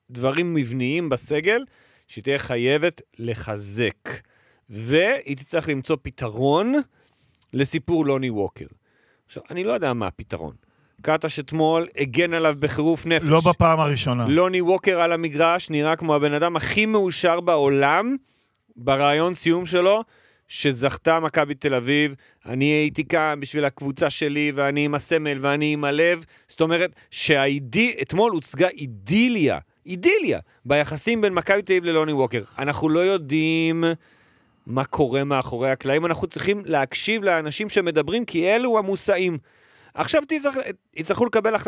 דברים מבניים בסגל, שהיא תהיה חייבת לחזק. והיא תצטרך למצוא פתרון לסיפור לוני ווקר. עכשיו, אני לא יודע מה הפתרון. קטש אתמול הגן עליו בחירוף נפש. לא בפעם הראשונה. לוני ווקר על המגרש נראה כמו הבן אדם הכי מאושר בעולם, ברעיון סיום שלו, שזכתה מכבי תל אביב, אני הייתי כאן בשביל הקבוצה שלי, ואני עם הסמל, ואני עם הלב. זאת אומרת, אתמול הוצגה אידיליה, ביחסים בין מכבי תל אביב ללוני ווקר. אנחנו לא יודעים מה קורה מאחורי הקלעים, אנחנו צריכים להקשיב לאנשים שמדברים, כי אלו המושאים. עכשיו יצטרכו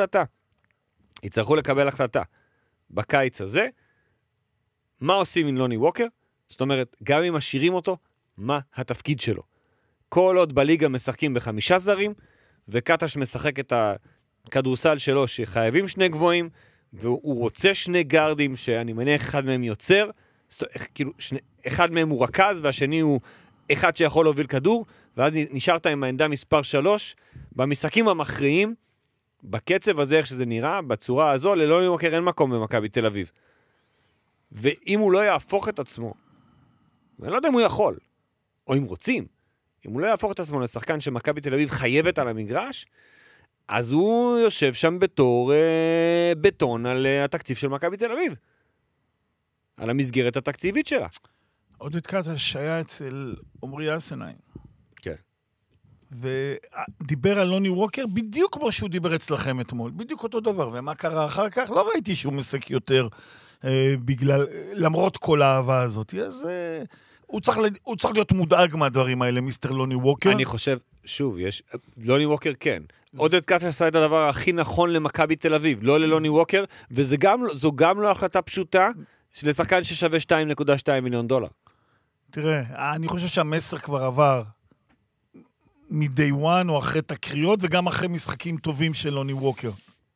לקבל החלטה. בקיץ הזה, מה עושים עם לוני ווקר? זאת אומרת, גם אם משאירים אותו, מה התפקיד שלו. כל עוד בליגה משחקים ב5 זרים, וקטש משחק את הכדורסל שלו שחייבים 2 גבוהים, והוא רוצה 2 גארדים, שאני מניח אחד מהם יוצר, כאילו אחד מהם הוא רכז, והשני הוא אחד שיכול להוביל כדור, ואז נשארת עם העמדה מספר 3, במשחקים המכריעים, בקצב הזה איך שזה נראה, בצורה הזו, ללוני ווקר אין מקום במכבי תל אביב. ואם הוא לא יהפוך את עצמו, ואני לא יודע אם הוא יכול, או אם רוצים, אם הוא לא יהפוך את עצמו לשחקן שמכבי תל אביב חייבת על המגרש, אז הוא יושב שם בתור בטון על התקציב של מכבי תל אביב. על המסגרת התקציבית שלה. עודד קטש היה אצל עומרי אסנאי. כן. ודיבר על לוני ווקר בדיוק כמו שהוא דיבר אצלכם אתמול. בדיוק אותו דבר. ומה קרה אחר כך? לא ראיתי שהוא מסק יותר למרות כל האהבה הזאת. אז הוא צריך להיות מודאג מהדברים האלה, מיסטר לוני ווקר. אני חושב, שוב, לוני ווקר כן. עודד קטש עשה את הדבר הכי נכון למכבי תל אביב, לא ללוני ווקר, וזו גם לא החלטה פשוטה, לשחקן ששווה $2.2 מיליון. תראה, אני חושב שהמסר כבר עבר מ-day one או אחרי תקריות, וגם אחרי משחקים טובים של לוני ווקר.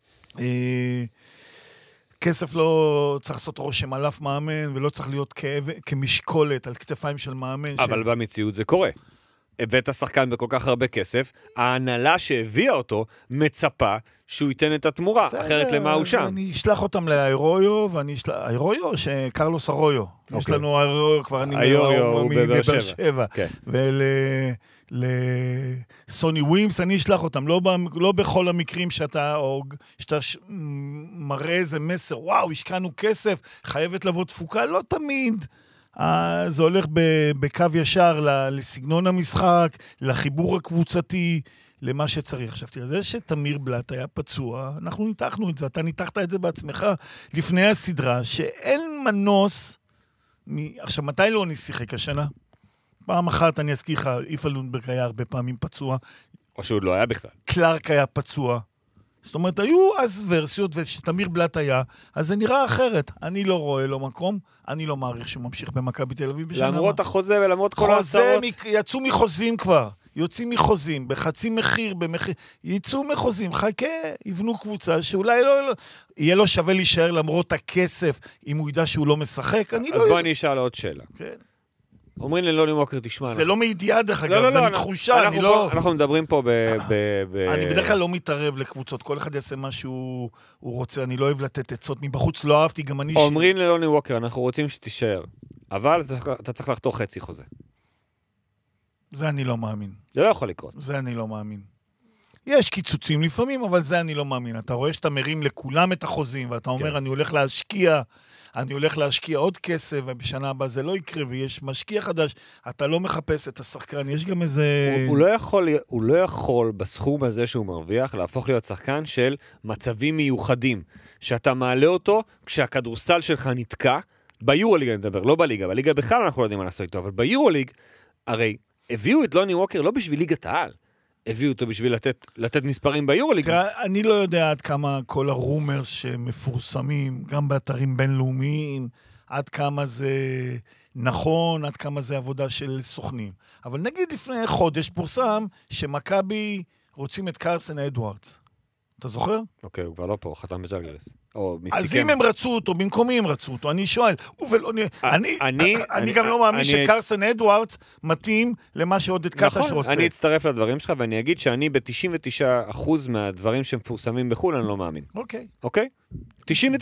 כסף לא צריך לעשות רושם על אף מאמן, ולא צריך להיות כמשקולת על כתפיים של מאמן. אבל במציאות זה קורה. הבאת השחקן בכל כך הרבה כסף, ההנהלה שהביאה אותו מצפה שהוא ייתן את התמורה, אחרת למה הוא שם. אני אשלח אותם לאירויו, האירויו שקרלוס ארויו. יש לנו האירויו כבר מבאר שבע. ולסוני ווימס אני אשלח אותם, לא בכל המקרים שאתה מראה איזה מסר, וואו, השקענו כסף, חייבת לבוא תפוקה, לא תמיד. זה הולך בקו ישר לסגנון המשחק, לחיבור הקבוצתי, למה שצריך. עכשיו תראה, זה שתמיר בלט היה פצוע, אנחנו ניתחנו את זה, אתה ניתחת את זה בעצמך לפני הסדרה, שאין מנוס, עכשיו מתי לא נשיחק השנה? פעם אחת אני אזכיר לך, איפה לונדברג היה הרבה פעמים פצוע. או שהוא לא היה בכלל. קלארק היה פצוע. זאת אומרת, היו אז ורסיות, ושתמיר בלט היה, אז זה נראה אחרת. אני לא רואה לו מקום, אני לא מעריך שהוא ממשיך במכבי תל אביב בשנה. למרות החוזה ולמרות כל ההצעות. יצאו מחוזים כבר, יוצאים מחוזים, בחצי מחיר, יצאו מחוזים, חכה, יבנו קבוצה, שאולי לא, יהיה לו שווה להישאר למרות הכסף, אם הוא ידע שהוא לא משחק, אני לא יודע. אז בוא אני אשאל עוד שאלה. כן. אומרים ללוני ווקר, תשמע. זה לא מידיעה דרך אגב, זה מתחושה, אני לא... אנחנו מדברים פה אני בדרך כלל לא מתערב לקבוצות, כל אחד יעשה מה שהוא רוצה, אני לא אוהב לתת עצות מבחוץ, לא אהבתי, גם אני... אומרים ללוני ווקר, אנחנו רוצים שתישאר, אבל אתה צריך לחתוך חצי חוזה. זה אני לא מאמין. זה לא יכול לקרות. זה אני לא מאמין. יש קיצוצים לפעמים, אבל זה אני לא מאמין. אתה רואה שאתה מרים לכולם את החוזים, ואתה אומר, אני הולך להשקיע עוד כסף, ובשנה הבאה זה לא יקרה, ויש משקיע חדש, אתה לא מחפש את השחקן, יש גם איזה... הוא לא יכול בסכום הזה שהוא מרוויח, להפוך להיות שחקן של מצבים מיוחדים, שאתה מעלה אותו כשהכדורסל שלך נתקע, ביורוליג אני מדבר, לא בליגה, בליגה בכלל אנחנו לא יודעים מה לעשות איתו, אבל ביורוליג, הרי הביאו את לוני ווקר לא בשביל ליגת העל, הביאו אותו בשביל לתת מספרים ביורוליג. אני לא יודע עד כמה כל הרומרס שמפורסמים, גם באתרים בינלאומיים, עד כמה זה נכון, עד כמה זה עבודה של סוכנים. אבל נגיד לפני חודש פורסם שמכבי רוצים את קרסן אדוארדס. אתה זוכר? אוקיי, הוא כבר לא פה, חתם בז'לגריס. אז אם הם רצו אותו, במקומי הם רצו אותו, אני שואל, אני גם לא מאמין שקרסן אדוארדס מתאים למה שעודד קטש רוצה. נכון, אני אצטרף לדברים שלך, ואני אגיד שאני ב-99% מהדברים שמפורסמים בחו"ל, אני לא מאמין. אוקיי. אוקיי? 99%.